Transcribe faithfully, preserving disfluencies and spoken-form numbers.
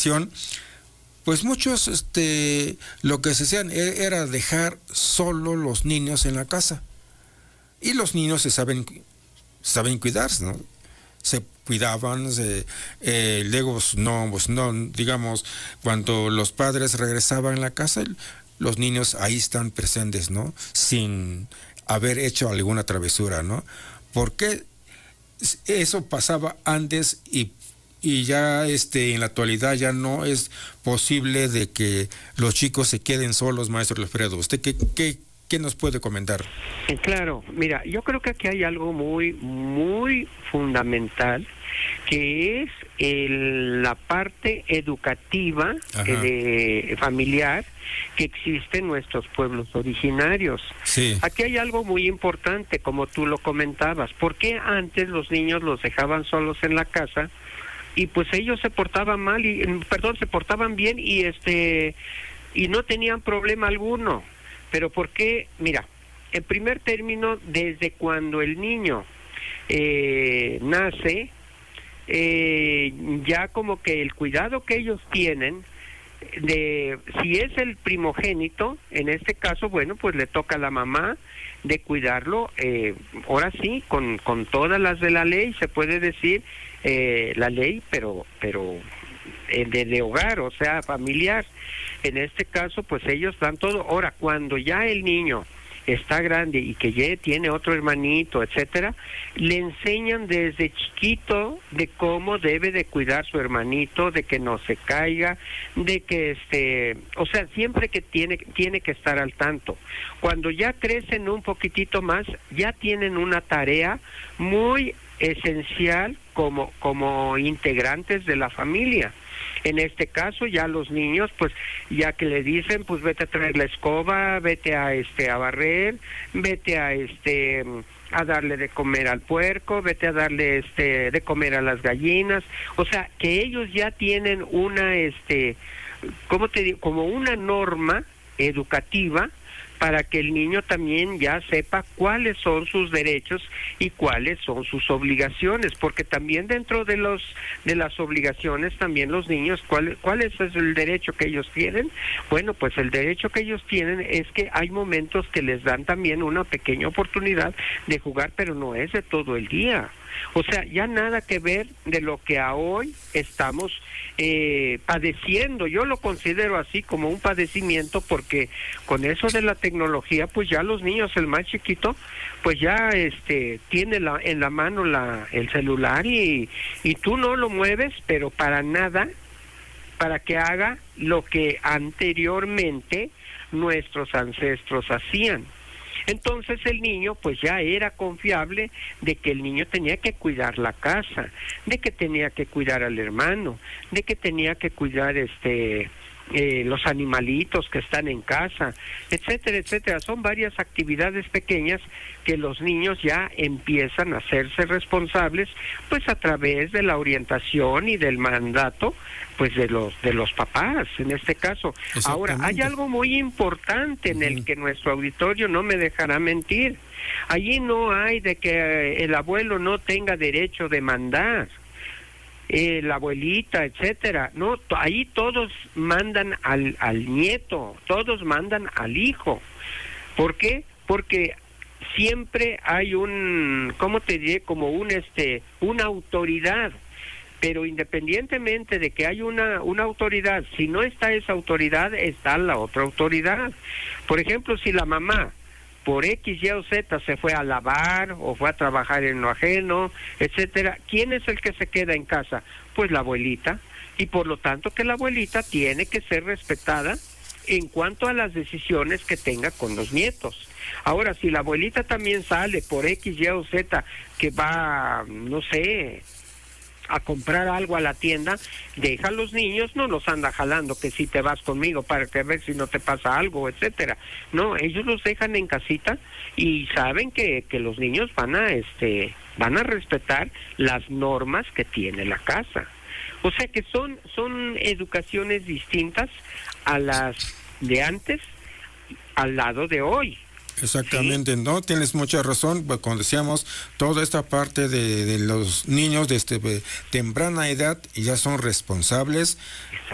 generación, pues muchos, este, lo que se hacían era dejar solo los niños en la casa. Y los niños se saben, saben cuidarse, ¿no? Se cuidaban, se, eh, luego pues, no, pues no, digamos, cuando los padres regresaban a la casa, los niños ahí están presentes, ¿no? Sin haber hecho alguna travesura, ¿no? ¿Por qué eso pasaba antes y, y ya este, en la actualidad ya no es posible de que los chicos se queden solos, maestro Alfredo? ¿Usted qué, qué, qué nos puede comentar? Claro, mira, yo creo que aquí hay algo muy, muy fundamental, que es el, la parte educativa eh, de, familiar que existe en nuestros pueblos originarios. Sí. Aquí hay algo muy importante, como tú lo comentabas. ¿Por qué antes los niños los dejaban solos en la casa y pues ellos se portaban mal y, perdón, se portaban bien y este y no tenían problema alguno? Pero ¿por qué? Mira, en primer término, desde cuando el niño eh, nace, eh, ya como que el cuidado que ellos tienen, de si es el primogénito, en este caso, bueno, pues le toca a la mamá de cuidarlo, eh, ahora sí, con, con todas las de la ley, se puede decir, eh, la ley, pero, pero eh, de, de hogar, o sea, familiar. En este caso, pues ellos dan todo. Ahora, cuando ya el niño está grande y que ya tiene otro hermanito, etcétera, le enseñan desde chiquito de cómo debe de cuidar su hermanito, de que no se caiga, de que este, o sea, siempre que tiene tiene que estar al tanto. Cuando ya crecen un poquitito más, ya tienen una tarea muy esencial como como integrantes de la familia. En este caso ya los niños, pues ya que le dicen, pues vete a traer la escoba, vete a este a barrer, vete a este a darle de comer al puerco, vete a darle este de comer a las gallinas, o sea, que ellos ya tienen una este ¿cómo te digo? Como una norma educativa para que el niño también ya sepa cuáles son sus derechos y cuáles son sus obligaciones, porque también dentro de los de las obligaciones también los niños, ¿cuál, cuál es el derecho que ellos tienen? Bueno, pues el derecho que ellos tienen es que hay momentos que les dan también una pequeña oportunidad de jugar, pero no es de todo el día. O sea, ya nada que ver de lo que a hoy estamos eh, padeciendo. Yo lo considero así como un padecimiento, porque con eso de la tecnología, pues ya los niños, el más chiquito, pues ya este tiene la, en la mano la, el celular y, y tú no lo mueves, pero para nada, para que haga lo que anteriormente nuestros ancestros hacían. Entonces el niño pues ya era confiable de que el niño tenía que cuidar la casa, de que tenía que cuidar al hermano, de que tenía que cuidar este eh, los animalitos que están en casa, etcétera, etcétera. Son varias actividades pequeñas que los niños ya empiezan a hacerse responsables, pues a través de la orientación y del mandato, pues de los de los papás, en este caso. Ahora, hay algo muy importante en el que nuestro auditorio no me dejará mentir. Allí no hay de que el abuelo no tenga derecho de mandar, eh, la abuelita, etcétera. No, ahí todos mandan al, al nieto, todos mandan al hijo. ¿Por qué? Porque siempre hay un, ¿cómo te diré? Como un este, una autoridad. Pero independientemente de que hay una, una autoridad, si no está esa autoridad, está la otra autoridad. Por ejemplo, si la mamá, por X, Y o Z, se fue a lavar o fue a trabajar en lo ajeno, etcétera, ¿quién es el que se queda en casa? Pues la abuelita. Y por lo tanto que la abuelita tiene que ser respetada en cuanto a las decisiones que tenga con los nietos. Ahora, si la abuelita también sale por X, Y o Z, que va, no sé, a comprar algo a la tienda, deja a los niños, no los anda jalando que si te vas conmigo para que ver si no te pasa algo, etcétera. No, ellos los dejan en casita y saben que, que los niños van a este van a respetar las normas que tiene la casa. O sea que son son educaciones distintas a las de antes al lado de hoy. Exactamente, ¿sí? No, tienes mucha razón, cuando decíamos toda esta parte de, de los niños desde temprana edad ya son responsables.